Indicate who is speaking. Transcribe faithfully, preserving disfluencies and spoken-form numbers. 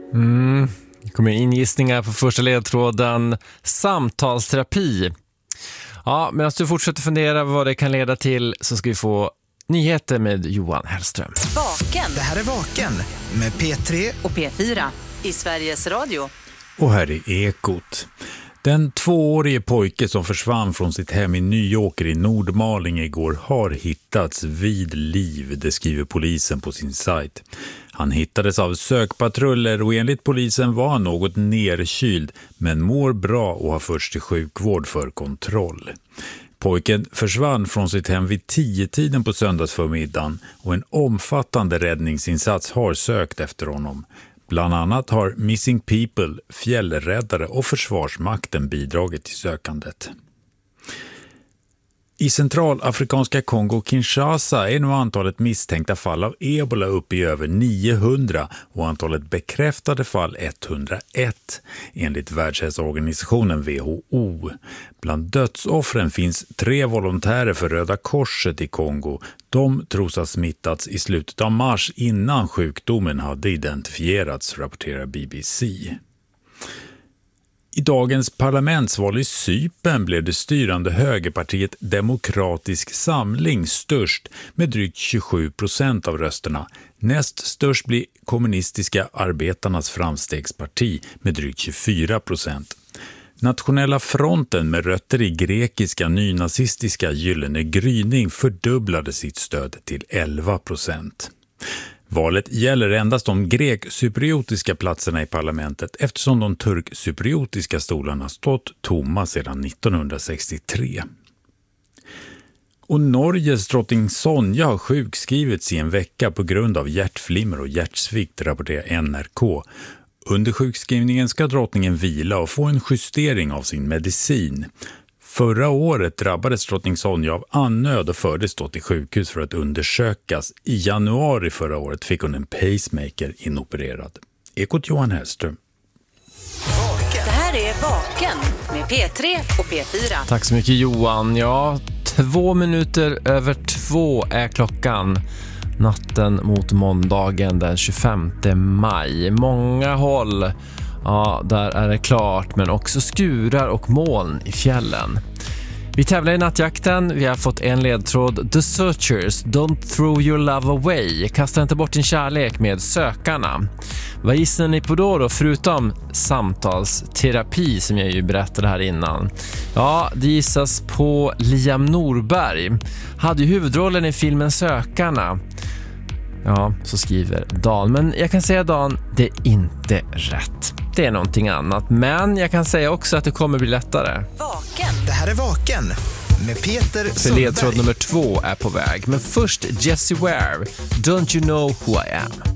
Speaker 1: Mm, det kommer in gissningar på första ledtråden. Samtalsterapi. Ja, medan du fortsätter fundera vad det kan leda till så ska vi få nyheter med Johan Hellström.
Speaker 2: Vaken.
Speaker 3: Det här är Vaken med P tre
Speaker 2: och P fyra i Sveriges Radio.
Speaker 4: Och här är Ekot. Den tvåårige pojke som försvann från sitt hem i Nyåker i Nordmaling igår har hittats vid liv, det skriver polisen på sin sajt. Han hittades av sökpatruller och enligt polisen var han något nerkyld men mår bra och har förts till sjukvård för kontroll. Pojken försvann från sitt hem vid tio-tiden på söndagsförmiddagen och en omfattande räddningsinsats har sökt efter honom. Bland annat har Missing People, fjällräddare och Försvarsmakten bidragit till sökandet. I centralafrikanska Kongo-Kinshasa är nu antalet misstänkta fall av ebola uppe i över niohundra och antalet bekräftade fall etthundraett, enligt Världshälsoorganisationen W H O. Bland dödsoffren finns tre volontärer för Röda Korset i Kongo. De tros ha smittats i slutet av mars innan sjukdomen hade identifierats, rapporterar B B C. I dagens parlamentsval i Cypern blev det styrande högerpartiet Demokratisk Samling störst med drygt tjugosju procent av rösterna. Näst störst blir kommunistiska arbetarnas framstegsparti med drygt tjugofyra procent. Nationella fronten med rötter i grekiska nynazistiska Gyllene gryning fördubblade sitt stöd till elva procent. Valet gäller endast de grek-cypriotiska platserna i parlamentet eftersom de turk-cypriotiska stolarna stått tomma sedan nittonhundrasextiotre. Och Norges drottning Sonja har sjukskrivits i en vecka på grund av hjärtflimmer och hjärtsvikt, rapporterar N R K. Under sjukskrivningen ska drottningen vila och få en justering av sin medicin. Förra året drabbades drottning Sonja av andnöd och fördes då till sjukhus för att undersökas. I januari förra året fick hon en pacemaker inopererad. Ekot Johan Hellström.
Speaker 2: Det här är Vaken med P tre och P fyra.
Speaker 1: Tack så mycket Johan. Ja, två minuter över två är klockan. Natten mot måndagen den tjugofemte maj. Många håll, ja, där är det klart, men också skurar och moln i fjällen. Vi tävlar i nattjakten. Vi har fått en ledtråd. The Searchers, Don't Throw Your Love Away. Kasta inte bort din kärlek med Sökarna. Vad gissar ni på då då, förutom samtalsterapi som jag ju berättade här innan? Ja, det gissas på Liam Norberg. Hade ju huvudrollen i filmen Sökarna. Ja, så skriver Dan. Men jag kan säga Dan, det är inte rätt. Det är någonting annat. Men jag kan säga också att det kommer bli lättare.
Speaker 2: Vaken.
Speaker 3: Det här är Vaken med Peter
Speaker 1: För
Speaker 3: Sundberg.
Speaker 1: ledtråd nummer två är på väg. Men först Jessie Ware, Don't You Know Who I Am.